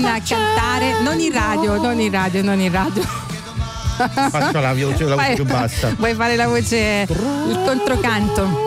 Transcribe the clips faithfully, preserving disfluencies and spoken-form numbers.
a cantare, non in radio, non in radio, non in radio. Faccio la voce, la voce più bassa. Vuoi fare la voce, il controcanto?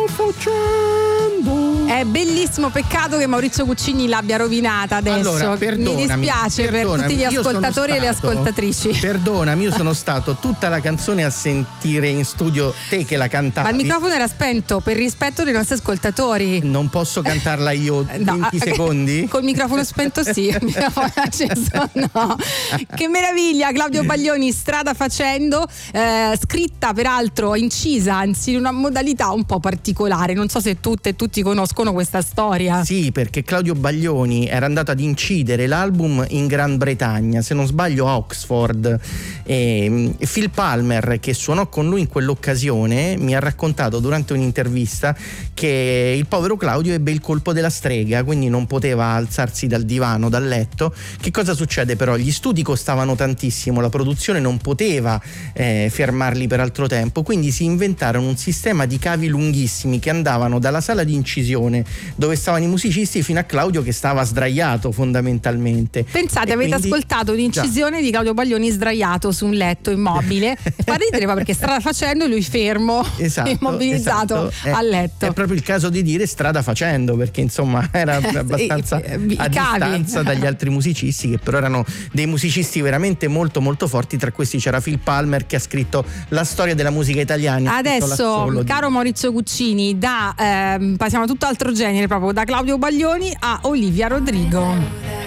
È bellissimo, peccato che Maurizio Guccini l'abbia rovinata adesso. Allora, mi dispiace per tutti gli ascoltatori stato, e le ascoltatrici. Perdonami, io sono stato tutta la canzone a sentire in studio te che la cantavi. Ma il microfono era spento per rispetto dei nostri ascoltatori. Non posso cantarla io no, venti secondi? Col microfono spento sì, il microfono acceso no. Che meraviglia, Claudio Baglioni, Strada facendo, eh, scritta peraltro, incisa anzi in una modalità un po' particolare. Non so se tutte e tutti conoscono questa storia. Sì, perché Claudio Baglioni era andato ad incidere l'album in Gran Bretagna, se non sbaglio a Oxford, e Phil Palmer, che suonò con lui in quell'occasione, mi ha raccontato durante un'intervista che il povero Claudio ebbe il colpo della strega, quindi non poteva alzarsi dal divano, dal letto. Che cosa succede però? Gli studi costavano tantissimo, la produzione non poteva eh, fermarli per altro tempo, quindi si inventarono un sistema di cavi lunghissimi che andavano dalla sala di incisione dove stavano i musicisti fino a Claudio che stava sdraiato fondamentalmente. Pensate, e avete quindi, ascoltato un'incisione già. di Claudio Baglioni sdraiato su un letto immobile e fa ridere perché strada facendo e lui fermo, esatto, immobilizzato esatto. a è, letto. È proprio il caso di dire strada facendo, perché insomma era abbastanza I, i, a cavi. distanza dagli altri musicisti, che però erano dei musicisti veramente molto molto forti. Tra questi c'era Phil Palmer, che ha scritto la storia della musica italiana. Adesso, caro di... Maurizio Guccini, da ehm, passiamo a tutto altro genere, proprio da Claudio Baglioni a Olivia Rodrigo.